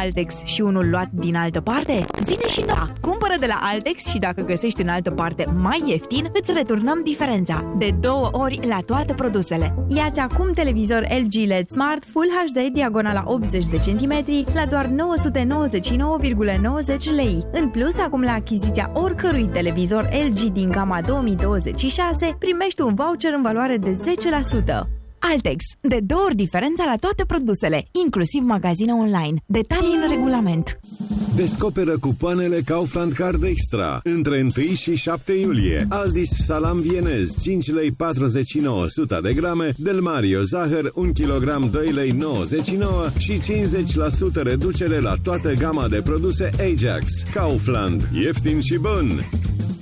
Altex și unul luat din altă parte? Zine și da! Cumpără de la Altex și dacă găsești în altă parte mai ieftin, îți returnăm diferența. De 2 ori la toate produsele. Ia-ți acum televizor LG LED Smart Full HD diagonala 80 de centimetri la doar 999,90 lei. În plus, acum la achiziția oricărui televizor LG din gama 2026, primești un voucher în valoare de 10%. Altex. De 2 ori diferența la toate produsele, inclusiv magazine online. Detalii în regulament. Descoperă cupoanele Kaufland Card Extra. Între 1 și 7 iulie. Aldis salam vienez 5 lei 49 100 de grame, Del Mario zahăr 1 kg 2 lei 99 și 50% reducere la toată gama de produse Ajax. Kaufland. Ieftin și bun!